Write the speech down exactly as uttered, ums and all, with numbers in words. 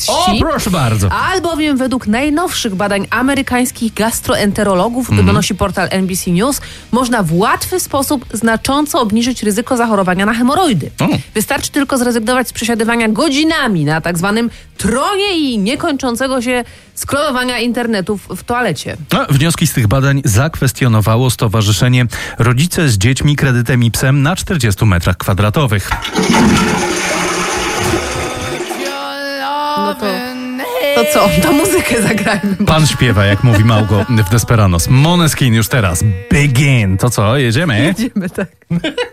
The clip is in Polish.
O, proszę bardzo. Albowiem według najnowszych badań amerykańskich gastroenterologów, Mhm. donosi portal N B C News, można w łatwy sposób znacząco obniżyć ryzyko zachorowania na hemoroidy. O. Wystarczy tylko zrezygnować z przesiadywania godzinami na tak zwanym tronie i niekończącego się scrollowania internetu w, w toalecie. No, wnioski z tych badań zakwestionowało Stowarzyszenie Rodzice z dziećmi, kredytem i psem na czterdziestu metrach kwadratowych. No to, to co? To muzykę zagrajmy. Pan śpiewa, jak mówi Małgo w Desperados. Måneskin już teraz. Begin. To co, jedziemy? Jedziemy, tak.